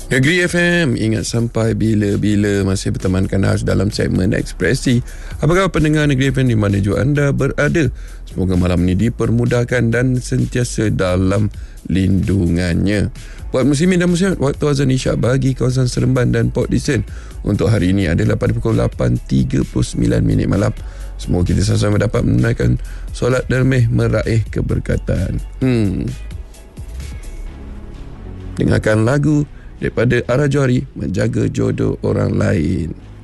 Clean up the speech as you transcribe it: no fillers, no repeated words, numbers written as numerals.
Negeri FM, ingat sampai bila-bila, masih bertemankan Haj dalam segmen Ekspresi. Apakah pendengar Negeri FM di mana jua anda berada? Semoga malam ini dipermudahkan dan sentiasa dalam lindungannya. Buat muslimin dan muslimat, waktu azan isyak bagi kawasan Seremban dan Port Dickson untuk hari ini adalah pada pukul 8.39 malam. Semoga kita sama-sama dapat menunaikan solat tarawih meraih keberkatan. Dengarkan lagu daripada Ara Johari, Menjaga Jodoh Orang Lain.